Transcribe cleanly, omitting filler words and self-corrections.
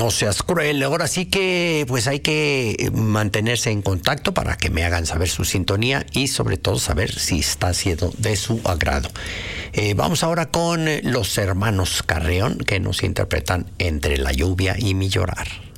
No seas cruel. Ahora sí que pues hay que mantenerse en contacto para que me hagan saber su sintonía y sobre todo saber si está siendo de su agrado. Vamos ahora con los hermanos Carreón, que nos interpretan Entre la lluvia y mi llorar.